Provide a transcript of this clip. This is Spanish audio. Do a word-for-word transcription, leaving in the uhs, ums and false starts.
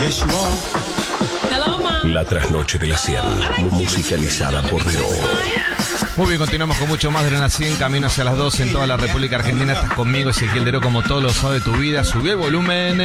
La trasnoche de la cien, musicalizada por Leo. Muy bien, continuamos con mucho más de la cien, camino hacia las doce en toda la República Argentina. Estás conmigo, Ezequiel Deró, como todos los sábados de tu vida. Subí el volumen.